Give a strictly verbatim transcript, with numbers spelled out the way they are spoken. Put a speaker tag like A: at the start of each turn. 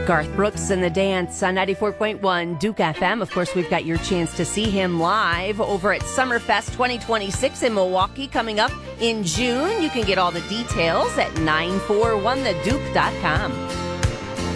A: Garth Brooks and the Dance on ninety-four point one Duke F M. Of course, we've got your chance to see him live over at Summerfest twenty twenty-six in Milwaukee coming up in June. You can get all the details at nine four one the duke dot com.